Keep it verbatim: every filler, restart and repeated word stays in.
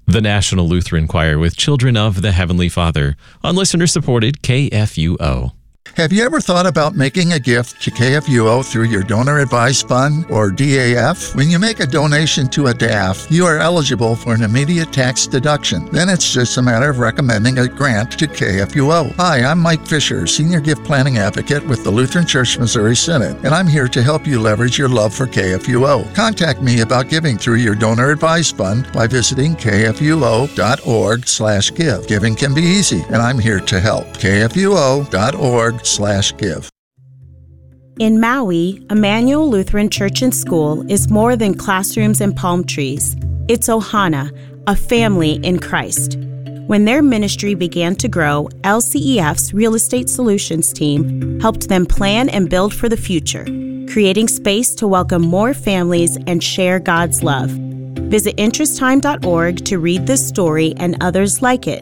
The National Lutheran Choir with Children of the Heavenly Father on listener-supported K F U O. Have you ever thought about making a gift to K F U O through your Donor Advised Fund, or D A F? When you make a donation to a D A F, you are eligible for an immediate tax deduction. Then it's just a matter of recommending a grant to K F U O. Hi, I'm Mike Fisher, Senior Gift Planning Advocate with the Lutheran Church Missouri Synod, and I'm here to help you leverage your love for K F U O. Contact me about giving through your Donor Advised Fund by visiting k f u o dot org slash give. Giving can be easy, and I'm here to help. k f u o dot org slash give. In Maui, Emmanuel Lutheran Church and School is more than classrooms and palm trees. It's Ohana, a family in Christ. When their ministry began to grow, L C E F's Real Estate Solutions team helped them plan and build for the future, creating space to welcome more families and share God's love. Visit interest time dot org to read this story and others like it.